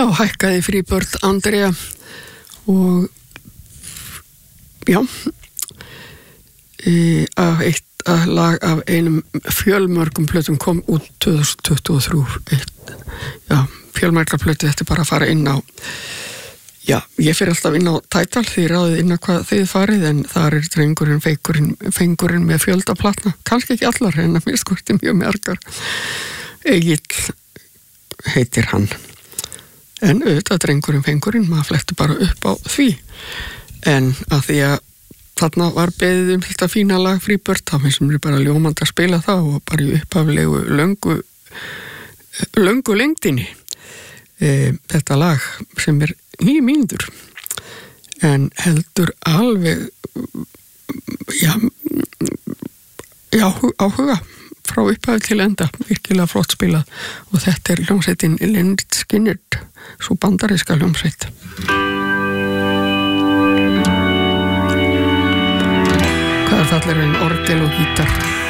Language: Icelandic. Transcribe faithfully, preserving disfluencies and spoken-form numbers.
Já, hækkaði Freebird Andrea og já e, af eitt að lag af einum fjölmörgum plötum kom út tvö þúsund tuttugu og þrjú eitt, já, fjölmörgar plötu, þetta er bara að fara inn á já, ég fyrir alltaf inn á Tidal því ráðið inn á hvað þið farið en þar er drengurinn, feikurinn, fengurinn með fjöldaplatna, kannski ekki allar en að mér skorti mjög mergar Egill heitir hann en auðvitað drengurinn, fengurinn maður flettu bara upp á því en að því að þarna var beðið um þetta fína lag Freebird þá finnst mér bara ljómandi að spila það og bara í upphaflegu löngu löngu lengdinni e, þetta lag sem er níu mínútur en heldur alveg já já áhuga frá upphafi til enda virkilega flott spilað og þetta er hljómsveitin Lynyrd Skynyrd svo bandaríska hljómsveit hvað er það allir en orgel og gítar